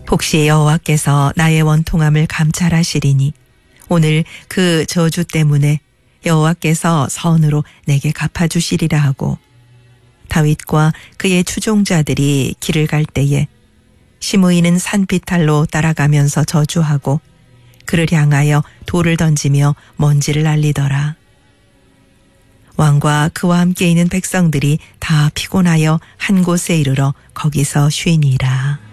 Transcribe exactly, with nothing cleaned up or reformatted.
혹시 여호와께서 나의 원통함을 감찰하시리니 오늘 그 저주 때문에 여호와께서 선으로 내게 갚아주시리라 하고 다윗과 그의 추종자들이 길을 갈 때에 시므이는 산비탈로 따라가면서 저주하고 그를 향하여 돌을 던지며 먼지를 날리더라. 왕과 그와 함께 있는 백성들이 다 피곤하여 한 곳에 이르러 거기서 쉬니라.